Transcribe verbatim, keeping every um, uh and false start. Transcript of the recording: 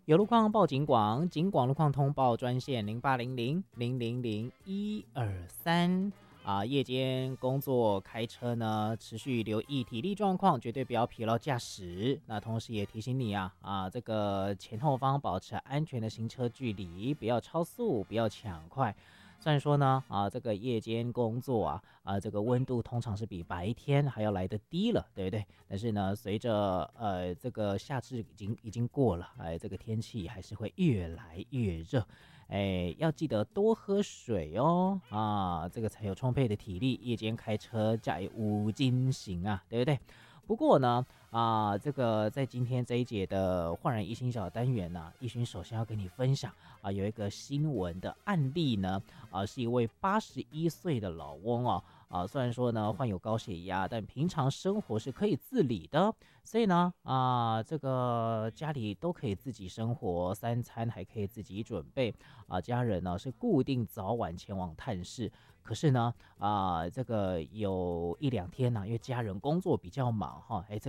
有路况报警广，警广路况通报专线零八零零零零零一二三。啊，夜间工作开车呢，持续留意体力状况，绝对不要疲劳驾驶。那同时也提醒你啊，啊，这个前后方保持安全的行车距离，不要超速，不要抢快。虽然说呢，啊，这个夜间工作啊，啊，这个温度通常是比白天还要来得低了，对不对？但是呢，随着呃这个夏至已经已经过了，哎，这个天气还是会越来越热。哎，要记得多喝水哦，啊，这个才有充沛的体力，夜间开车载无惊行啊，对不对？不过呢，啊，这个在今天这一节的焕然一新小单元呢、啊，一勋首先要跟你分享啊，有一个新闻的案例呢，啊，是一位八十一岁的老翁哦，啊，虽然说呢患有高血压，但平常生活是可以自理的，所以呢，啊，这个家里都可以自己生活，三餐还可以自己准备，啊，家人呢是固定早晚前往探视。可是呢，啊、这个有一两天呢、因为家人工作比较忙哈，哎，这